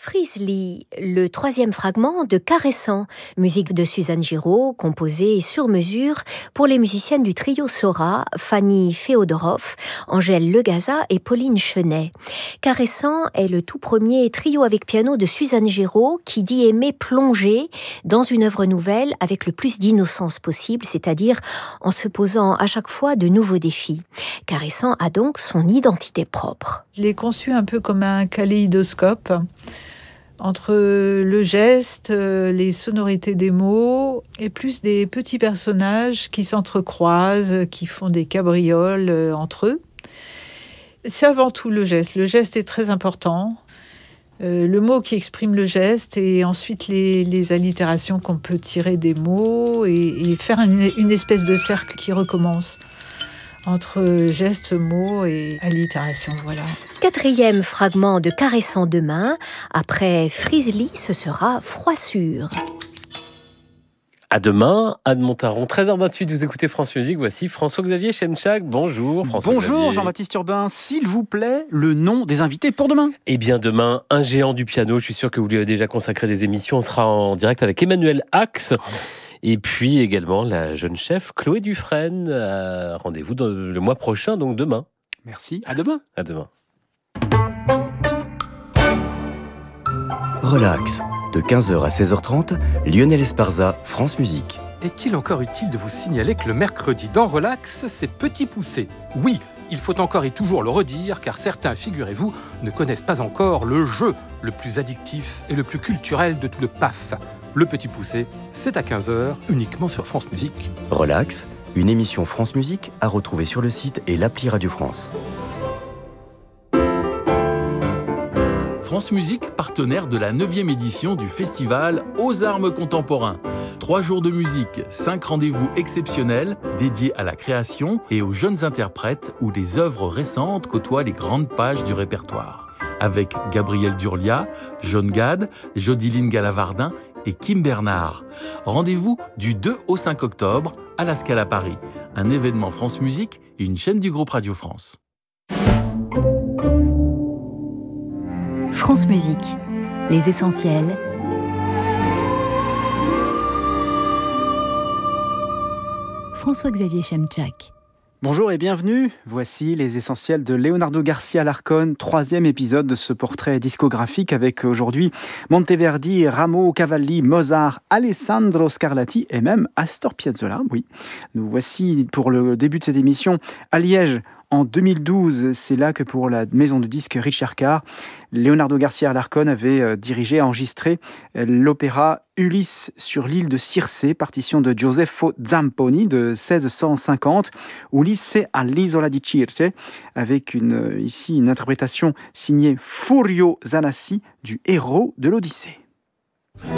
Frizzly, le troisième fragment de Caressant, musique de Suzanne Giraud, composée sur mesure pour les musiciennes du trio Sora, Fanny Féodorov, Angèle Legaza et Pauline Chenet. Caressant est le tout premier trio avec piano de Suzanne Giraud qui dit aimer plonger dans une œuvre nouvelle avec le plus d'innocence possible, c'est-à-dire en se posant à chaque fois de nouveaux défis. Caressant a donc son identité propre. Je l'ai conçu un peu comme un kaléidoscope entre le geste, les sonorités des mots et plus des petits personnages qui s'entrecroisent, qui font des cabrioles entre eux. C'est avant tout le geste. Le geste est très important. Le mot qui exprime le geste et ensuite les allitérations qu'on peut tirer des mots et faire une espèce de cercle qui recommence entre gestes, mots et allitération, voilà. Quatrième fragment de Caressant demain, après Frizzly, ce sera Froissure. À demain, Anne Montaron, 13h28, vous écoutez France Musique, voici François-Xavier Chemchak. Bonjour François-Xavier. Bonjour Jean-Baptiste Urbain, s'il vous plaît, le nom des invités pour demain. Eh bien demain, un géant du piano, je suis sûr que vous lui avez déjà consacré des émissions, on sera en direct avec Emmanuel Ax. Et puis également la jeune chef Chloé Dufresne. Rendez-vous le mois prochain, donc demain. Merci, à demain. À demain. Relax, de 15h à 16h30, Lionel Esparza, France Musique. Est-il encore utile de vous signaler que le mercredi dans Relax, c'est Petit Poucet? Oui, il faut encore et toujours le redire, car certains, figurez-vous, ne connaissent pas encore le jeu le plus addictif et le plus culturel de tout le PAF. Le Petit Poucet, c'est à 15h, uniquement sur France Musique. Relax, une émission France Musique à retrouver sur le site et l'appli Radio France. France Musique, partenaire de la 9e édition du festival Aux Armes Contemporains. 3 jours de musique, 5 rendez-vous exceptionnels dédiés à la création et aux jeunes interprètes où les œuvres récentes côtoient les grandes pages du répertoire. Avec Gabriel Durlia, John Gad, Jodiline Galavardin et Kim Bernard. Rendez-vous du 2 au 5 octobre à la Scala Paris. Un événement France Musique et une chaîne du groupe Radio France. France Musique, les essentiels. François-Xavier Chemchak. Bonjour et bienvenue, voici les essentiels de Leonardo Garcia Larcón, 3e épisode de ce portrait discographique avec aujourd'hui Monteverdi, Rameau, Cavalli, Mozart, Alessandro Scarlatti et même Astor Piazzolla. Oui, nous voici pour le début de cette émission à Liège. En 2012, c'est là que pour la maison de disques Richard Carr, Leonardo Garcia Larcón avait dirigé et enregistré l'opéra Ulysse sur l'île de Circé, partition de Giuseppe Zamponi de 1650, Ulysse all'isola di Circe, avec ici une interprétation signée Furio Zanassi du héros de l'Odyssée.